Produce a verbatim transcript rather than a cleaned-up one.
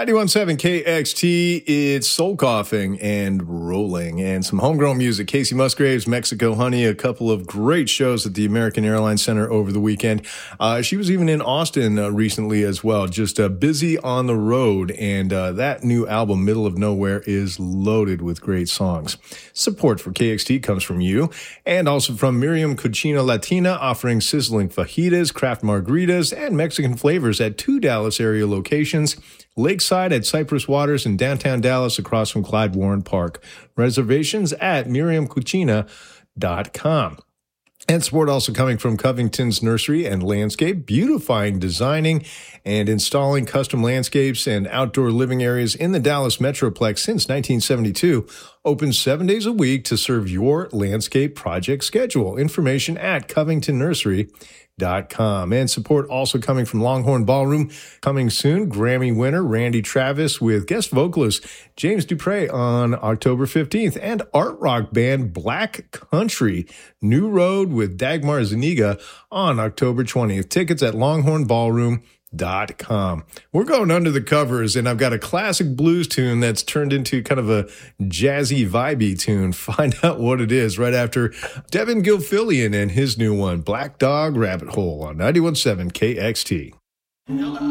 ninety-one point seven K X T, it's soul coughing and rolling, and some homegrown music. Casey Musgraves, Mexico Honey, a couple of great shows at the American Airlines Center over the weekend. Uh, she was even in Austin uh, recently as well, just uh, busy on the road, and uh, that new album, Middle of Nowhere, is loaded with great songs. Support for K X T comes from you, and also from Miriam Cucina Latina, offering sizzling fajitas, craft margaritas, and Mexican flavors at two Dallas area locations. Lakeside at Cypress Waters in downtown Dallas across from Clyde Warren Park. Reservations at miriam cucina dot com. And support also coming from Covington's Nursery and Landscape, beautifying, designing, and installing custom landscapes and outdoor living areas in the Dallas Metroplex since nineteen seventy-two. Open seven days a week to serve your landscape project schedule. Information at covington nursery dot com. And support also coming from Longhorn Ballroom. Coming soon, Grammy winner Randy Travis with guest vocalist James Dupre on October fifteenth. And art rock band Black Country, New Road with Dagmar Zuniga on October twentieth. Tickets at longhorn ballroom dot com. We're going under the covers, and I've got a classic blues tune that's turned into kind of a jazzy, vibey tune. Find out what it is right after Devin Gilfillian and his new one, Black Dog Rabbit Hole, on ninety-one point seven K X T.